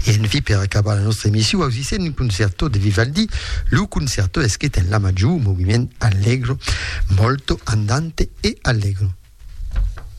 E infine, per acabare la nostra emissione, oggi c'è un concerto di Vivaldi. Il concerto è scritto in La Maggiore, un movimento allegro, molto andante e allegro.